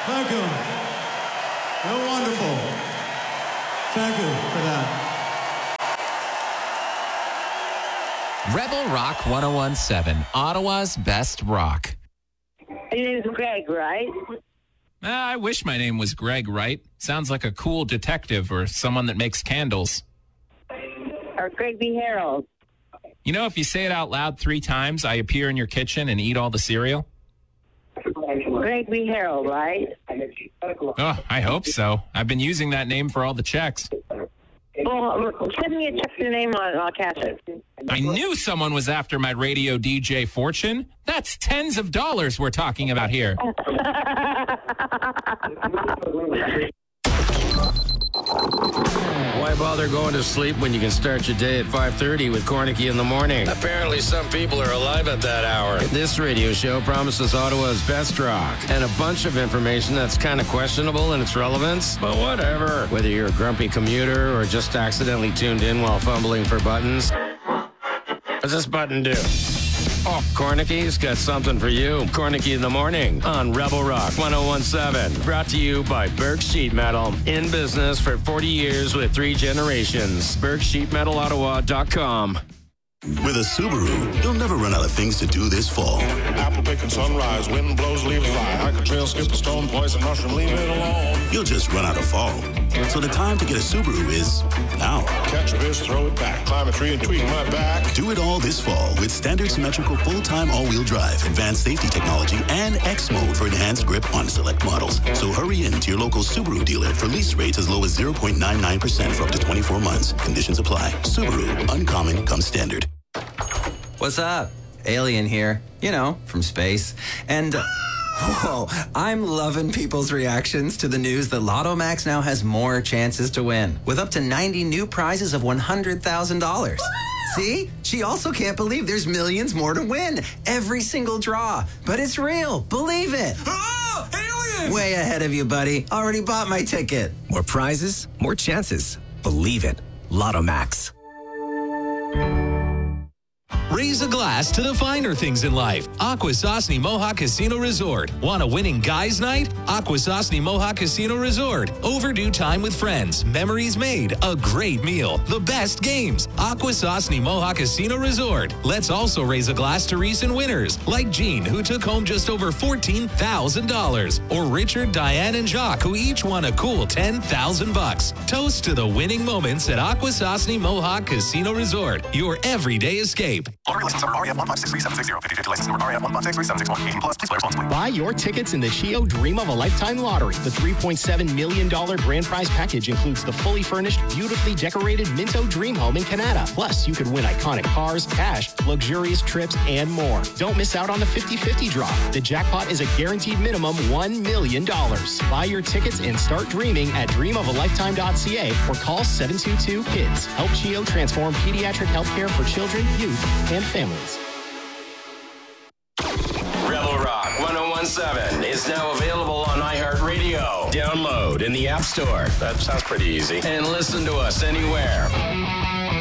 Thank you. You're wonderful. Thank you for that. Rebel Rock 1017, Ottawa's best rock. Your name's Greg, right? I wish my name was Greg Wright. Sounds like a cool detective or someone that makes candles. Or Greg B. Harold. You know, if you say it out loud 3 times, I appear in your kitchen and eat all the cereal? Greg B. Harold, right? Oh, I hope so. I've been using that name for all the checks. Well, send me a check your name on it and I'll cash it. I knew someone was after my radio DJ fortune. That's tens of dollars we're talking about here. Why bother going to sleep when you can start your day at 5:30 with Cornicky in the morning? Apparently some people are alive at that hour. This radio show promises Ottawa's best rock and a bunch of information that's kind of questionable in its relevance, but whatever. Whether you're a grumpy commuter or just accidentally tuned in while fumbling for buttons. What's this button do? Oh, Cornicky's got something for you. Cornicky in the morning on Rebel Rock 1017. Brought to you by Burke Sheet Metal. In business for 40 years with 3 generations. BurkeSheetMetalOttawa.com. With a Subaru, you'll never run out of things to do this fall. Apple picking sunrise, wind blows, leaves fly. Hike a trail, skip a stone, poison mushroom, leave it alone. You'll just run out of fall. So the time to get a Subaru is now. Catch a fish, throw it back. Climb a tree and tweak my back. Do it all this fall with standard symmetrical full-time all-wheel drive, advanced safety technology, and X mode for enhanced grip on select models. So hurry in to your local Subaru dealer for lease rates as low as 0.99% for up to 24 months. Conditions apply. Subaru, uncommon comes standard. What's up? Alien here, from space. And, whoa, I'm loving people's reactions to the news that Lotto Max now has more chances to win, with up to 90 new prizes of $100,000. See? She also can't believe there's millions more to win. Every single draw. But it's real. Believe it. Oh, alien! Way ahead of you, buddy. Already bought my ticket. More prizes, more chances. Believe it. Lotto Max. Raise a glass to the finer things in life. Akwesasne Mohawk Casino Resort. Want a winning guys' night? Akwesasne Mohawk Casino Resort. Overdue time with friends. Memories made. A great meal. The best games. Akwesasne Mohawk Casino Resort. Let's also raise a glass to recent winners, like Gene, who took home just over $14,000. Or Richard, Diane, and Jacques, who each won a cool $10,000. Toast to the winning moments at Akwesasne Mohawk Casino Resort. Your everyday escape. Lottery license number REF 1563760. 5050 license number REF 1563761. 18 plus. Please play responsibly. Buy your tickets in the Chio Dream of a Lifetime Lottery. The $3.7 million grand prize package includes the fully furnished, beautifully decorated Minto Dream Home in Canada. Plus, you could win iconic cars, cash, luxurious trips, and more. Don't miss out on the 50-50 draw. The jackpot is a guaranteed minimum $1 million. Buy your tickets and start dreaming at dreamofalifetime.ca or call 722-KIDS. Help Chio transform pediatric healthcare for children, youth, and families. Rebel Rock 1017 is now available on iHeartRadio. Download in the App Store. That sounds pretty easy. And listen to us anywhere.